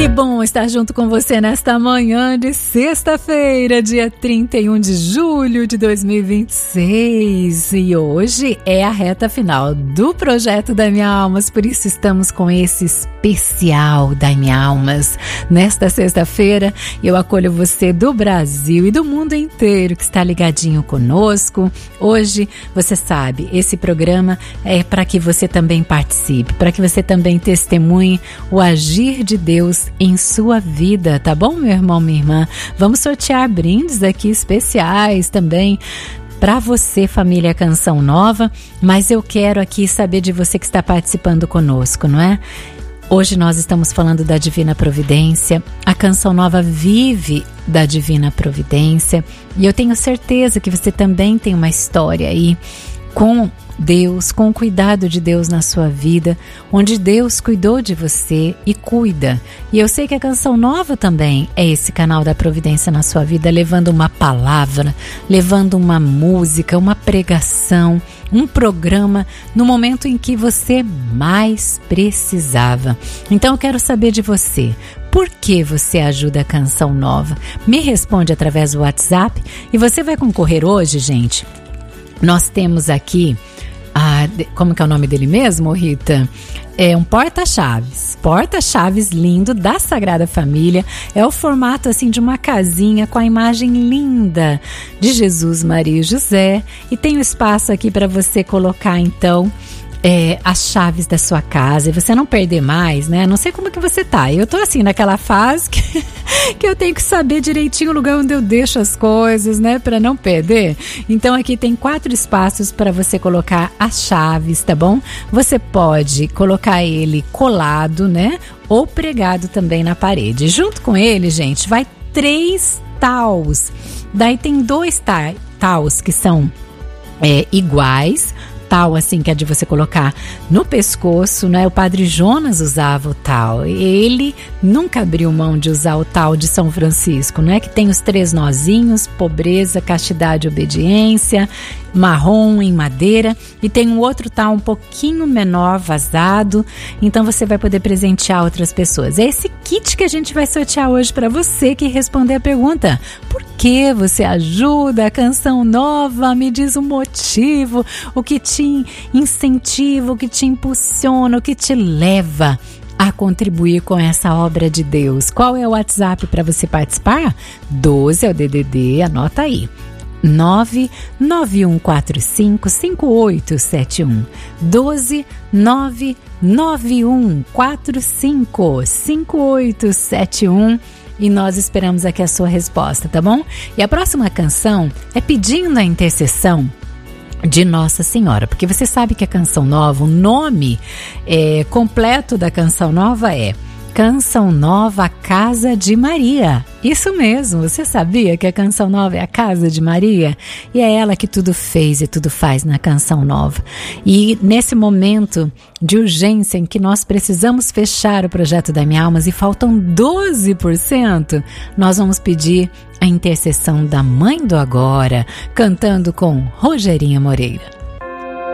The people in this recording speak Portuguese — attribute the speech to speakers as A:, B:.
A: Que bom estar junto com você nesta manhã de sexta-feira, dia 31 de julho de 2026. E hoje é a reta final do projeto Dai-me Almas, por isso estamos com esse especial Dai-me Almas. Nesta sexta-feira, eu acolho você do Brasil e do mundo inteiro que está ligadinho conosco. Hoje, você sabe, esse programa é para que você também participe, para que você também testemunhe o agir de Deus em sua vida, tá bom, meu irmão, minha irmã? Vamos sortear brindes aqui especiais também para você, família Canção Nova, mas eu quero aqui saber de você que está participando conosco, não é? Hoje nós estamos falando da Divina Providência, a Canção Nova vive da Divina Providência e eu tenho certeza que você também tem uma história aí com Deus, com o cuidado de Deus na sua vida, onde Deus cuidou de você e cuida. E eu sei que a Canção Nova também é esse canal da providência na sua vida, levando uma palavra, levando uma música, uma pregação, um programa no momento em que você mais precisava. Então eu quero saber de você. Por que você ajuda a Canção Nova? Me responde através do WhatsApp e você vai concorrer hoje, gente. Nós temos aqui, como que é o nome dele mesmo, Rita? É um porta-chaves lindo da Sagrada Família. É o formato assim de uma casinha com a imagem linda de Jesus, Maria e José. E tem um espaço aqui para você colocar então as chaves da sua casa e você não perder mais, né? Não sei como que você tá. Eu tô assim naquela fase que eu tenho que saber direitinho o lugar onde eu deixo as coisas, né? Para não perder. Então aqui tem 4 espaços para você colocar as chaves, tá bom? Você pode colocar ele colado, né? Ou pregado também na parede. Junto com ele, gente, vai 3 taus. Daí tem 2 taus que são iguais. Tal assim que é de você colocar no pescoço, né? O Padre Jonas usava o tal. Ele nunca abriu mão de usar o tal de São Francisco, né? Que tem os 3 nozinhos: pobreza, castidade, obediência, marrom em madeira, e tem um outro tal um pouquinho menor, vazado. Então você vai poder presentear outras pessoas. É esse kit que a gente vai sortear hoje para você que responder a pergunta: por que você ajuda a Canção Nova? Me diz o motivo, o que te incentiva, o que te impulsiona, o que te leva a contribuir com essa obra de Deus. Qual é o WhatsApp para você participar? 12 é o DDD, anota aí. 991455871 12-991455871 e nós esperamos aqui a sua resposta, tá bom? E a próxima canção é pedindo a intercessão de Nossa Senhora, porque você sabe que a Canção Nova, o nome completo da Canção Nova é Canção Nova, Casa de Maria. Isso mesmo, você sabia que a Canção Nova é a Casa de Maria? E é ela que tudo fez e tudo faz na Canção Nova. E nesse momento de urgência em que nós precisamos fechar o projeto Dai-me Almas e faltam 12%, nós vamos pedir a intercessão da Mãe do Agora, cantando com Rogerinha Moreira.